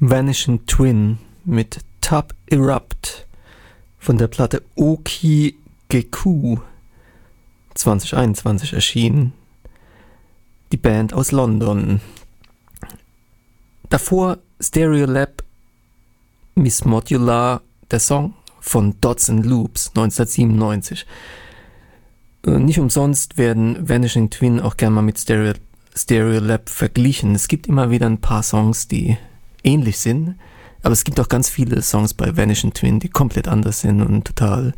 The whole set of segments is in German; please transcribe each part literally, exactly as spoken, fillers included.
Vanishing Twin mit Tub Erupt von der Platte Oki Geku zwanzig einundzwanzig erschienen. Die Band aus London. Davor Stereolab Miss Modular, der Song von Dots and Loops neunzehnhundertsiebenundneunzig. Nicht umsonst werden Vanishing Twin auch gerne mal mit Stereo, Stereolab verglichen. Es gibt immer wieder ein paar Songs, die ähnlich sind, aber es gibt auch ganz viele Songs bei Vanishing Twin, die komplett anders sind und total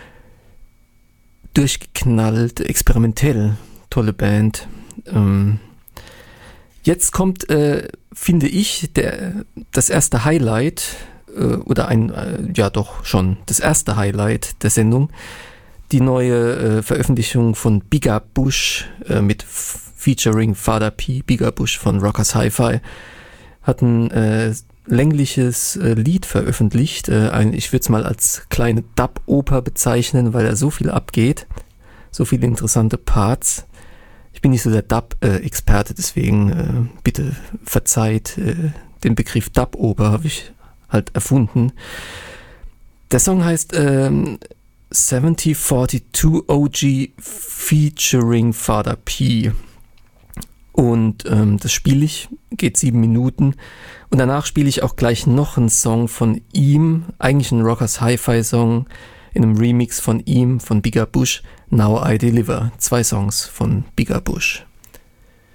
durchgeknallt, experimentell. Tolle Band. Ähm, jetzt kommt, äh, finde ich, der, das erste Highlight, äh, oder ein, äh, ja doch schon, das erste Highlight der Sendung. Die neue äh, Veröffentlichung von Bigger Bush äh, mit f- featuring Father P. Bigger Bush von Rockers Hi-Fi hat ein äh, längliches äh, Lied veröffentlicht. Äh, ein, ich würde es mal als kleine Dub-Oper bezeichnen, weil da so viel abgeht. So viele interessante Parts. Ich bin nicht so der Dub-Experte, deswegen äh, bitte verzeiht. Äh, den Begriff Dub-Oper habe ich halt erfunden. Der Song heißt ähm, siebzig zweiundvierzig O G featuring Father P. Und ähm, das spiele ich, geht sieben Minuten. Und danach spiele ich auch gleich noch einen Song von ihm, eigentlich ein Rockers Hi-Fi Song, in einem Remix von ihm, von Bigger Bush, Now I Deliver. Zwei Songs von Bigger Bush.